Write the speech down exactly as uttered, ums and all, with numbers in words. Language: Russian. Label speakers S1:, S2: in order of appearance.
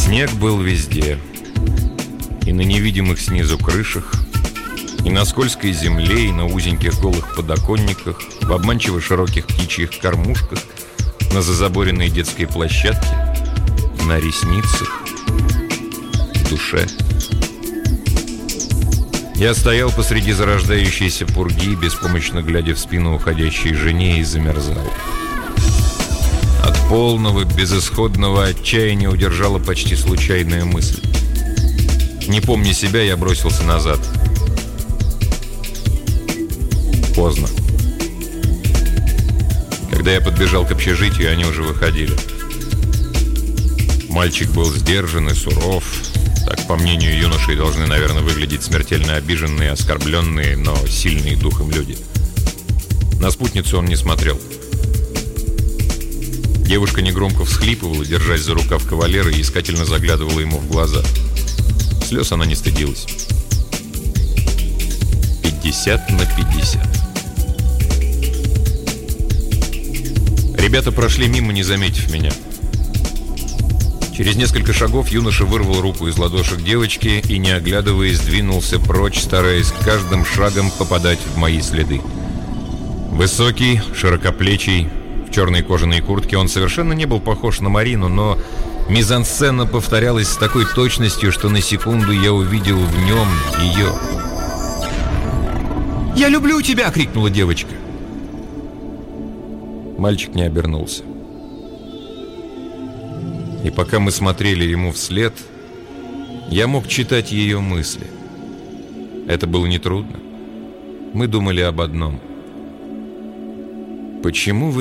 S1: Снег был везде. И на невидимых снизу крышах, и на скользкой земле, и на узеньких голых подоконниках, в обманчиво широких птичьих кормушках, на зазаборенной детской площадке, на ресницах, в душе. Я стоял посреди зарождающейся пурги, беспомощно глядя в спину уходящей жене, и замерзал. От полного, безысходного отчаяния удержала почти случайная мысль. Не помня себя, я бросился назад. Поздно. Когда я подбежал к общежитию, они уже выходили. Мальчик был сдержан и суров. Так, по мнению юношей, должны, наверное, выглядеть смертельно обиженные, оскорбленные, но сильные духом люди. На спутницу он не смотрел. Девушка негромко всхлипывала, держась за рукав кавалера, и искательно заглядывала ему в глаза. Слез она не стыдилась. Пятьдесят на пятьдесят. Ребята прошли мимо, не заметив меня. Через несколько шагов юноша вырвал руку из ладошек девочки и, не оглядываясь, двинулся прочь, стараясь каждым шагом попадать в мои следы. Высокий, широкоплечий, в черной кожаной куртке, он совершенно не был похож на Марину, но мизансцена повторялась с такой точностью, что на секунду я увидел в нем ее. «Я люблю тебя!» — крикнула девочка. Мальчик не обернулся. И пока мы смотрели ему вслед, я мог читать ее мысли. Это было нетрудно. Мы думали об одном. Почему вы